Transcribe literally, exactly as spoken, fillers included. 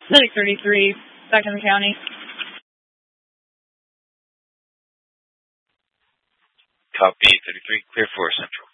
Medic thirty-three, back in the county. Copy, thirty-three, clear for Central.